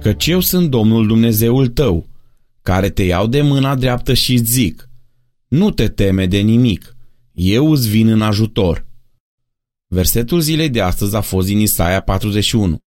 Căci eu sunt Domnul Dumnezeul tău, care te iau de mâna dreaptă și îți zic: nu te teme de nimic, eu îți vin în ajutor. Versetul zilei de astăzi a fost din Isaia 41.